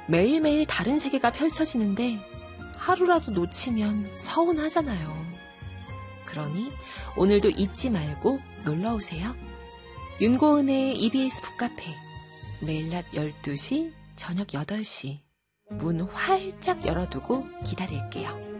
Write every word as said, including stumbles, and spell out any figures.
매일매일 다른 세계가 펼쳐지는데 하루라도 놓치면 서운하잖아요. 그러니 오늘도 잊지 말고 놀러오세요. 윤고은의 이비에스 북카페, 매일 낮 열두 시, 저녁 여덟 시 문 활짝 열어두고 기다릴게요.